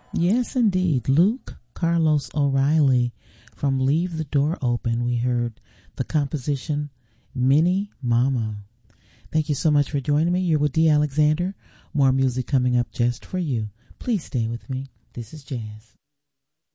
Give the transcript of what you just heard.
Yes, indeed. Luke Carlos O'Reilly from Leave the Door Open. We heard the composition Mini Mama. Thank you so much for joining me. You're with Dee Alexander. More music coming up just for you. Please stay with me. This is Jazz.